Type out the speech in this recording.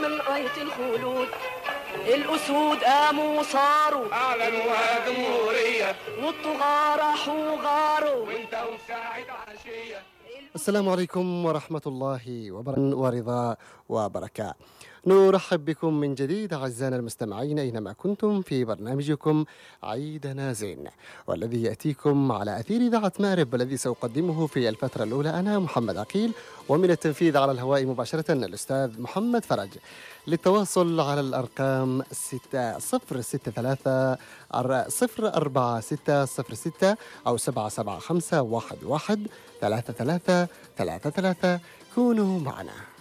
من راية الخلود، الأسود قاموا وصاروا أعلنوا جمهورية، والطغاة راحوا وغاروا، وانت وساعد عشية. السلام عليكم ورحمة الله ورضا وبركاته. نرحب بكم من جديد أعزائنا المستمعين أينما كنتم في برنامجكم عيدنا زين، والذي يأتيكم على أثير إذاعة مأرب، والذي سأقدمه في الفترة الأولى أنا محمد عقيل، ومن التنفيذ على الهواء مباشرة الأستاذ محمد فرج. للتواصل على الأرقام 6063 04606 أو 775 11 33 33. كونوا معنا.